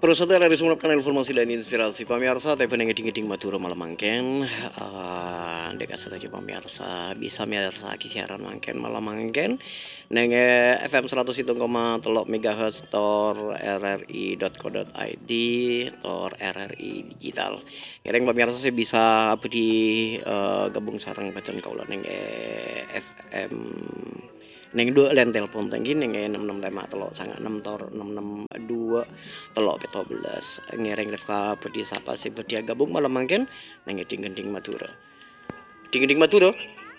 Perusahaan dari sumberkan informasi dan inspirasi pemirsa tapi ngeding-ngeding Madura malam mangken dekat saja pemirsa bisa mirsa siaran mangken malam mangken neng FM 101,3 MHz tor rri.co.id tor RRI digital. Ngereng pemirsa saya bisa apa di gabung sarang bacaan kaula neng FM neng dua len telepon tinggi neng 665 telok sangat 6 tor 662 telok 14 ngereng Rifka pedi sapa si bedia gabung malam mangken neng ding-ding Madura. Ding-ding Madura.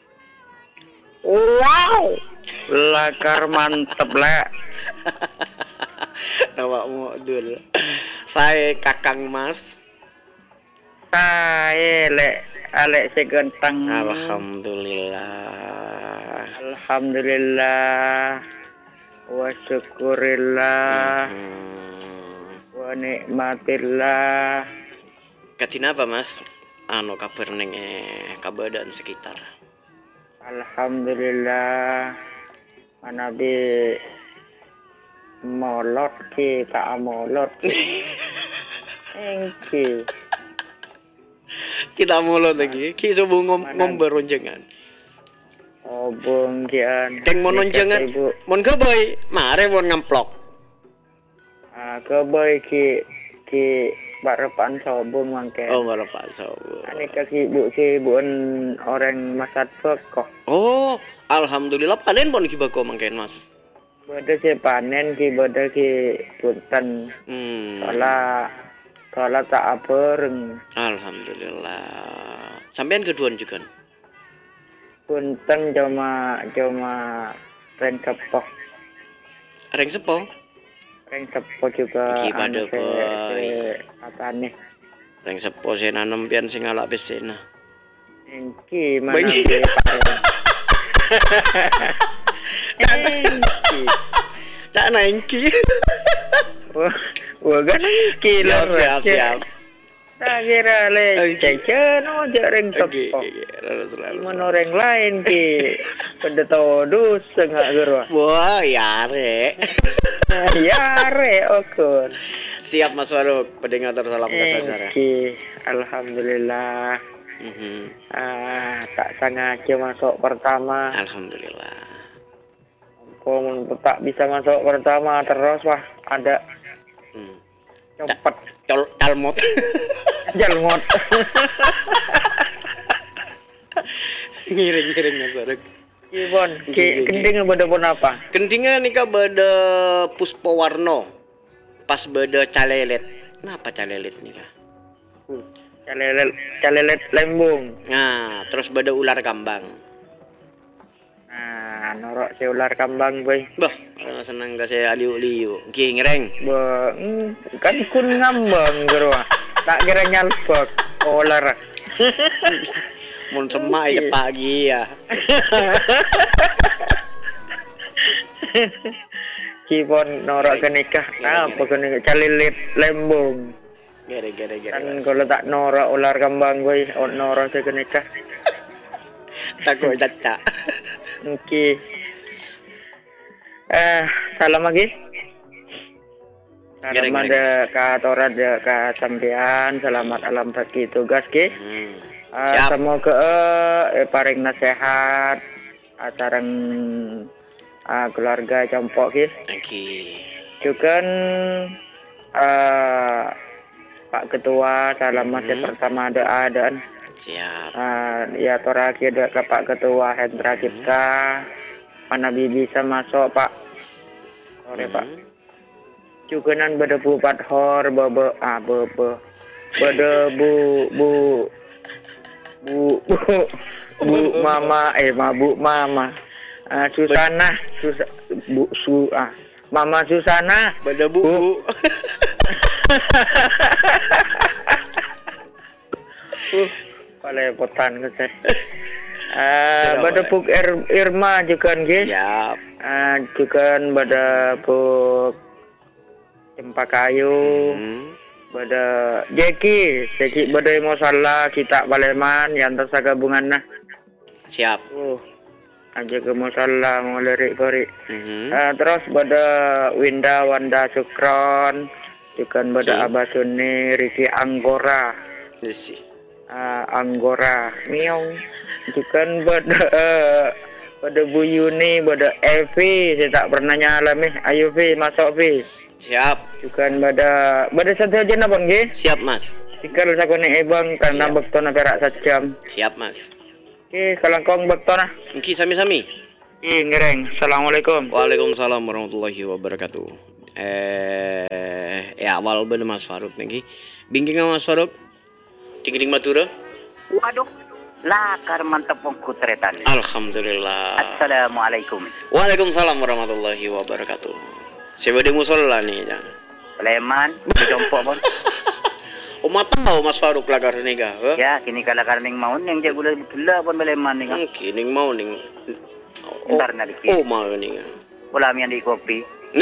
Wow, lakar mantep lah. Nawakmu dul. Saya Kakang Mas. Saya Alek segentang. Alhamdulillah. Alhamdulillah. Wa syukurillah. Wa nikmatillah. Katina apa Mas? Ano kabar neng kabadan sekitar. Alhamdulillah. Manabi molot ki tak molot. Engki. Kita mulai lagi. Kita coba ngomber ronjengan. Obong kian. Teng mon ronjengan. Mon keboy, mare mon ngamplok. Keboy ki barapan sobong mangke. Oh, barapan sobong. Ani kaki bu orang masat kok. Oh, alhamdulillah panen pon ki bako mangken Mas. Bade si panen ki bade ki punten. Kalau tak apereng. Alhamdulillah. Sampean keduan juga. Punten cuma reng sepoh. Reng sepoh. Reng sepoh juga. Iki pada boy. Apa nih? Reng sepoh saya nanam pian sing alak besena. Engki mana be. Engki. Tak naengki. Wah kan kilo siap. Tak kira le cecen aja reng sepoh. Menoreng lain ki. Pada todus enggak gerwa. Wah, yare. Yare okon. Siap Mas Waruk, pendengar salam kata Sarah. Alhamdulillah. Tak sengaja masuk pertama. Alhamdulillah. Kalau tak bisa masuk pertama terus wah ada cepet calmot. Jalmot. Ngiring Mas Waruk. Ibon, kending beda pun apa? Kendingan nika beda puspawarno. Pas beda calelet. Kenapa calelet nika? Calelet lembung. Nah, terus beda ular kambang. Nah, norok si ular kambang boy. Bah, senang gak saya liu-liu. Ki ngereng. Kan kun ngambang gerwa. Tak kira nyalpok ular. Mun semak ya pagi ya. Kipon norak ke nikah. Apa ke nikah? Calilit lembung. Gara-gara. Kan kalau tak norak ular kambang gue, norak ke nikah. Takut caca. Oke. Salam lagi. Salam ada katorat ya ka sampean. Selamat alam bagi tugas ki. Semoga paring nasihat sareng keluarga campok ki. Juga Pak Ketua salam masih pertama adaan. Siap. Ya toraki ada ke Pak Ketua Hendra Cipta. Mana bisa masuk Pak. Sore Pak. Juga nan beda bu Pathor bebe beda bu mama Susana Mama Susana beda bu. Palepotan ke saya. Bada puk Irma juga nggih. Siap. Juga bada puk Cempakayu. Bada Jeki bada masalah kita Baleman yang tersa gabungan nah. Siap. Aja ke masalah mau lirik. Terus bada Wanda Sukron Jukan pada Oke. Abasuni Riki Anggora. Yes. Anggora Miong. Jukan pada Bu Yuni, pada Evi, saya tak pernah nyalami. Ayo Vi, masuk Vi. Siap. Jukan pada satu aja napa nggih? Siap, Mas. Sikal sakone ebang kan Siap. nambek tona perak sajam. Siap, Mas. Oke, kalangkong bektona. Engki sami-sami. Ngereng. Assalamualaikum. Waalaikumsalam warahmatullahi wabarakatuh. Ya awal bener Mas Faruk nih. Bingking Mas Faruk. Ding Madura. Waduh, lakar mantap pongku tretan. Alhamdulillah. Assalamualaikum. Waalaikumsalam warahmatullahi wabarakatuh. Siapa di musola nih ya? Leman, jompo pun. Tahu Mas Faruk lagar nih ga? Ya, kini kala karning maun yang jago gula pun beleman nih. Kini mau nih. Ntar na dikit. Mau nih. Ulam yang di kopi.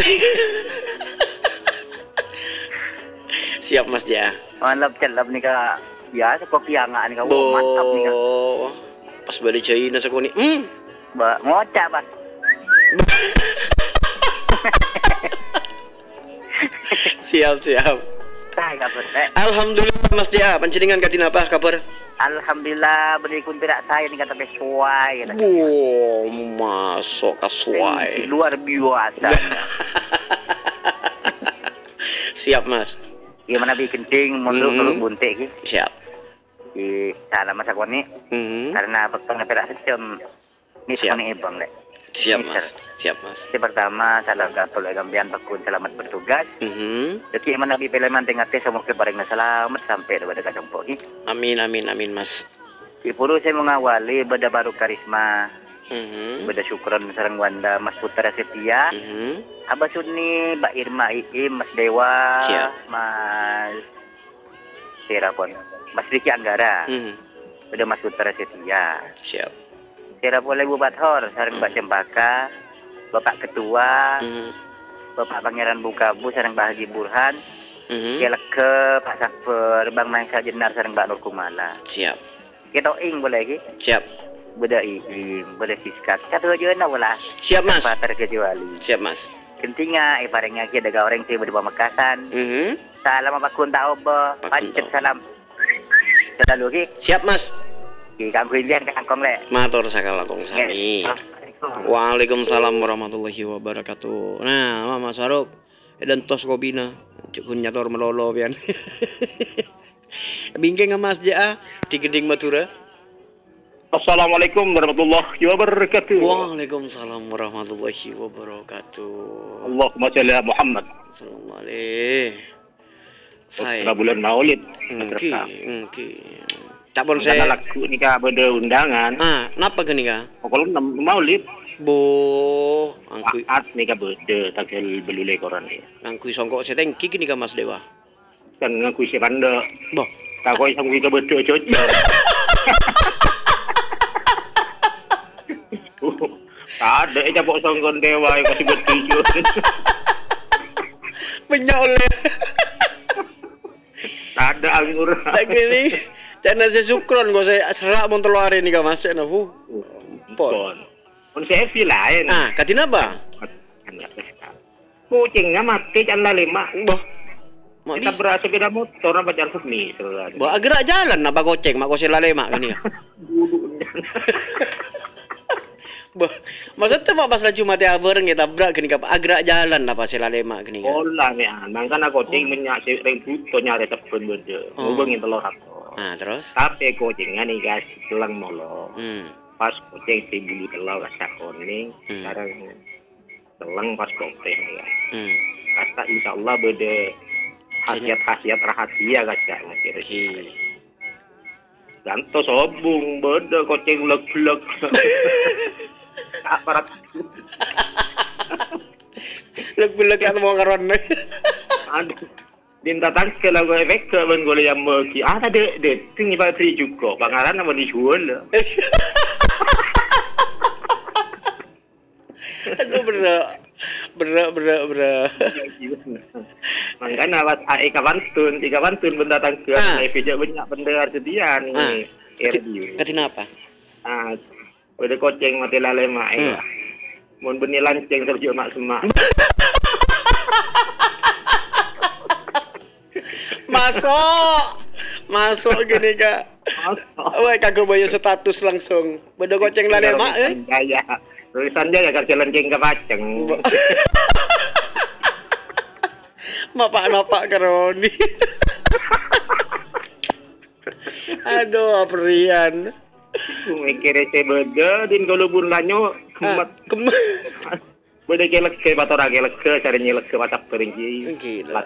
Siap Mas Ja. Mantap celap nih ka. Ya, kopi hangat nih ka. Mantap nih ka. Pas balik China sa kuni. Ba, ngocak ba. Siap. Tay kabar. Alhamdulillah Mas Ja. Panceningan katin apa kabar? Alhamdulillah beri kun tidak saya nih kata besuai. Masuk kasuai. Luar biasa. Siap Mas. Gimana bikin ting mundur buntik ki. Siap. Di salah masa koni. Karena betul perak secam. Ini Siap. koni ibang deh. Siap Mas. Yang Pertama, salah gatul gambian bakun selamat bertugas. Jadi mana bi peleman tengah tes semoga bareng selamat sampai kepada kadang pogi. Amin Mas. Ipuru saya mengawali beda baru karisma. Beda syukron sarang Wanda Mas Putra Setia. Abah Sunni, Mbak Irma Iim, Mas Dewa, Siap. Mas Serapon, Mas Riki Anggara. Beda Mas Putra Setia. Siap. Kira boleh Bu Bathor, sareng Mbak Cempaka, Bapak Ketua, Bapak Pangeran Bukabu, sareng Mbak Haji Burhan, Keleke, Pak Sakper, Bang Maisa Jenar, sareng Mbak Nur Kumala. Siap. Kita ing boleh lagi? Siap. Beda iim, boleh fiskat. Satu aja na wala. Siap Mas. Tanpa terkecuali. Siap Mas. Kentinga, iparengnya kita ada orang sih berdua Mekasan. Salam apa kun tak oba, pancet salam. Selalu lagi. Siap Mas. Kangku indian kangkong le. Matur sakalakong sami. Waalaikumsalam warahmatullahi wabarakatuh. Nah, Mas Faruk, edan tos kopina, cukun nyator melolo pian. Bingking Mas Ja di Geding Madura. Assalamualaikum warahmatullahi wabarakatuh. Waalaikumsalam warahmatullahi wabarakatuh. Allahumma shalli ala Muhammad. Sallallahu alaihi. Saya bulan Maulid. Engki. Tak pun Saya saya. laku nikah pada undangan. Napa gini ka? Pokoknya Maulid. Bo, angkui At nikah pada tagal belulai koran ni. songkok seteng kiki nih Mas Dewa. Kan ngaku si Randa. Boh, Tak kau yang kita betul cocok. Tak ada cabok songkon dewa yang kasih betul cocok. penyoleh. Tak ada anggur. Tak gini. Jangan saya sukron kok saya serak mau telur ini Mas na hu. Pon. Pun saya lain. Katin apa? Kucingnya mati jangan lima. Boh. Mak Kita bis. berasa sepeda motor apa jalan resmi. Boh agak jalan napa goceng mak kosel lalemak gini ka. Boh, maksudnya mak pas laju mati abareng kita brak gini ka agak jalan napa sel lalemak gini ka. Olah ni anang kan aku kucing menyak ring buto nyari tepun berde. Ngubungin telur aku. Terus? Tapi kucingnya nih guys telang molo. Hmm. Pas kucing si bulu telur rasa kuning. Sekarang telang pas kucing ya. Kata insya Allah berde khasiat rahasia kasih macam Hi. Ganto sobung berde kucing leg-leg. Aparat. Leg-leg kan mau karon. Aduh. Dinta tangke lagu efek ke benggol yang meki. Ada de tinggi bateri juga. Pangaran apa dijual? Aduh berak. Makanya awat tiga pantun benda tangke. Efek banyak pendengar sedian ini. Katin apa? Udah koceng mati lalai mak. Mun benih lanceng terjuk mak semak. Masuk gini kak. Wah kagak bayar status langsung. Beda goceng lale mak Jaya. Tulisan Jaya kan jalan jeng ke Paceng. Mapak karoni. Aduh aprian. Mikir saya beda din kalau bulannya beda kelek ke batora kelek ke caranya kelek ke batak perinci. Gila.